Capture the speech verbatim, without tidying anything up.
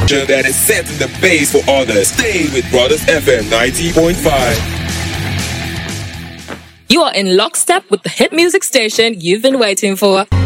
that is setting the pace for others. Stay with Brothers F M ninety point five. You are in lockstep with the hit music station you've been waiting for.